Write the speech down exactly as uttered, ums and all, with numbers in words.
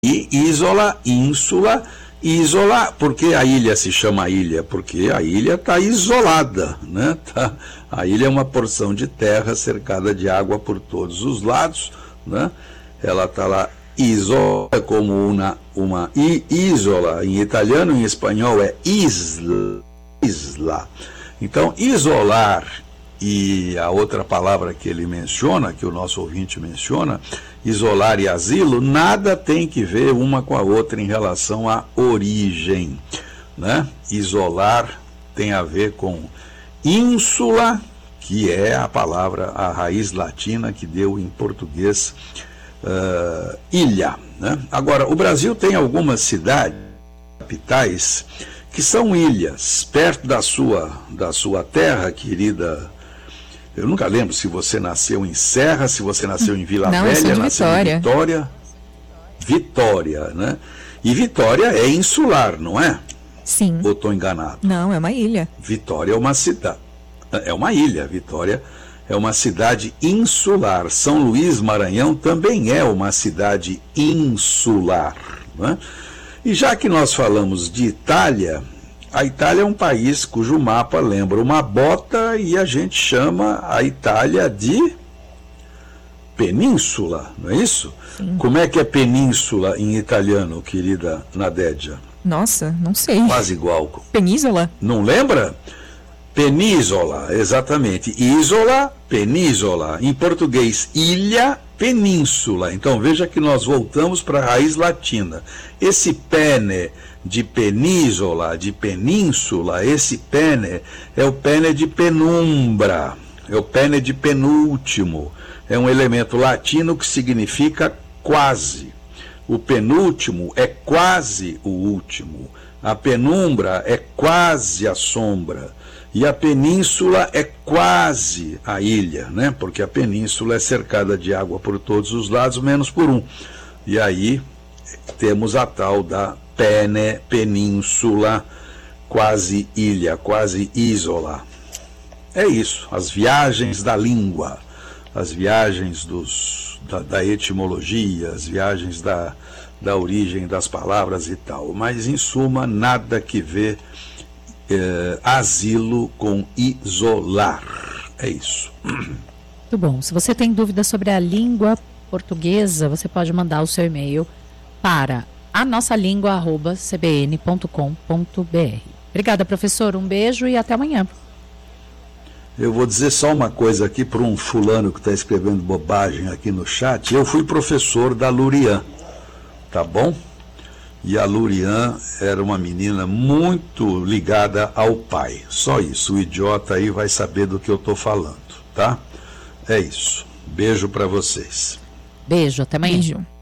E isola, ínsula, isola, porque a ilha se chama ilha? Porque a ilha está isolada, né? Tá, a ilha é uma porção de terra cercada de água por todos os lados, né? Ela está lá isolada como uma, uma isola, em italiano e em espanhol é isla, isla. Então, isolar e a outra palavra que ele menciona, que o nosso ouvinte menciona, isolar e asilo, nada tem que ver uma com a outra em relação à origem, né? Isolar tem a ver com ínsula, que é a palavra, a raiz latina que deu em português uh, ilha, né? Agora, o Brasil tem algumas cidades, capitais, que são ilhas, perto da sua, da sua terra, querida. Eu nunca lembro se você nasceu em Serra, se você nasceu em Vila Não, Velha, eu sou de nasceu Vitória. em Vitória. Vitória, né? E Vitória é insular, não é? Sim. Ou estou enganado? Não, é uma ilha. Vitória é uma cidade. É uma ilha. Vitória é uma cidade insular. São Luís, Maranhão, também é uma cidade insular, né? E já que nós falamos de Itália, a Itália é um país cujo mapa lembra uma bota e a gente chama a Itália de península, não é isso? Sim. Como é que é península em italiano, querida Nadédia? Nossa, não sei. Quase igual. Península? Não lembra? Península, exatamente. Isola, península. Em português, ilha, península. Então veja que nós voltamos para a raiz latina. Esse pene de península, de península, esse pene é o pene de penumbra, é o pene de penúltimo. É um elemento latino que significa quase. O penúltimo é quase o último. A penumbra é quase a sombra. E a península é quase a ilha, né? Porque a península é cercada de água por todos os lados, menos por um. E aí temos a tal da pene, península, quase ilha, quase isola. É isso, as viagens da língua, as viagens dos, da, da etimologia, as viagens da, da origem das palavras e tal. Mas, em suma, nada que ver eh, asilo com isolar. É isso. Muito bom. Se você tem dúvidas sobre a língua portuguesa, você pode mandar o seu e-mail para a nossa língua arroba c b n ponto com ponto b r. Obrigada, professor. Um beijo e até amanhã. Eu vou dizer só uma coisa aqui para um fulano que está escrevendo bobagem aqui no chat. Eu fui professor da Lurian, tá bom? E a Lurian era uma menina muito ligada ao pai. Só isso. O idiota aí vai saber do que eu estou falando, tá? É isso. Beijo para vocês. Beijo, até amanhã. Beijo.